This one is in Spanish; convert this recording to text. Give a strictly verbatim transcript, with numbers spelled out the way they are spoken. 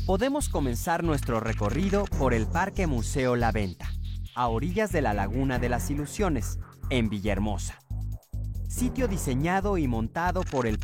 Podemos comenzar nuestro recorrido por el Parque Museo La Venta, a orillas de la Laguna de las Ilusiones, en Villahermosa. Sitio diseñado y montado por el